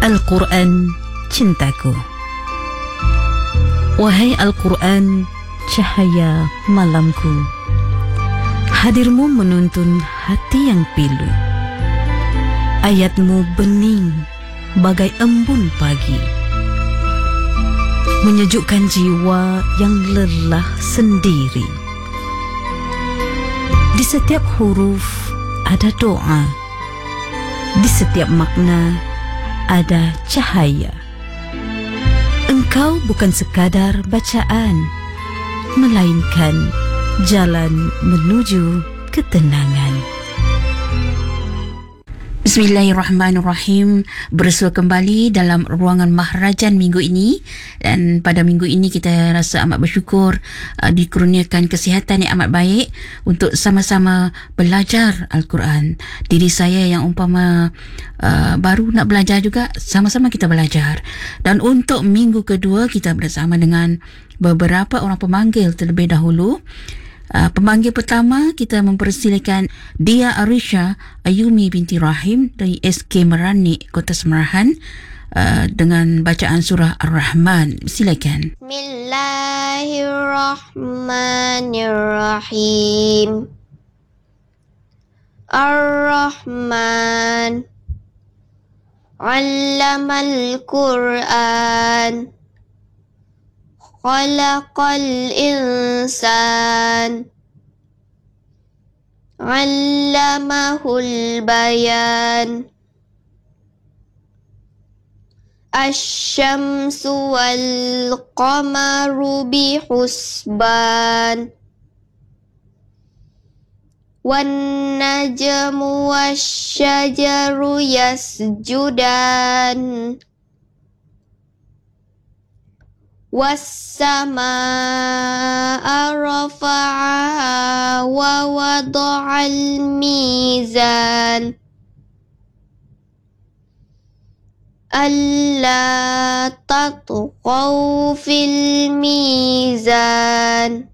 Al-Quran cintaku. Wahai Al-Quran, cahaya malamku, hadirmu menuntun hati yang pilu. Ayatmu bening bagai embun pagi, menyejukkan jiwa yang lelah sendiri. Di setiap huruf ada doa, di setiap makna ada cahaya. Engkau bukan sekadar bacaan, melainkan jalan menuju ketenangan. Bismillahirrahmanirrahim. Bersua kembali dalam ruangan Mahrajan minggu ini, dan pada minggu ini kita rasa amat bersyukur dikurniakan kesihatan yang amat baik untuk sama-sama belajar Al-Quran. Diri saya yang umpama baru nak belajar juga, sama-sama kita belajar. Dan untuk minggu kedua kita bersama dengan beberapa orang pemanggil terlebih dahulu. Pemanggil pertama kita mempersilakan Dia Arisha Ayumi binti Rahim dari SK Merani, Kota Semerahan, dengan bacaan surah Ar-Rahman. Silakan. Bismillahirrahmanirrahim. Ar-Rahman 'allamal Qur'an, khalaqal insan, 'allamahul bayan. Asy-syamsu wal qamaru bihusban, wan najmu wasy-syajaru yasjudan, was-samaa'a rafa'aha wa wada'al mizan, alla tatghaw fil mizan,